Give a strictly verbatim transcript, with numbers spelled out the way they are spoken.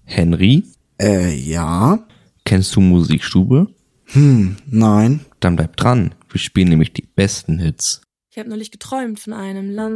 Henry? Äh, ja? Kennst du Musikstube? Hm, nein. Dann bleib dran. Wir spielen nämlich die besten Hits. Ich habe neulich geträumt von einem Land.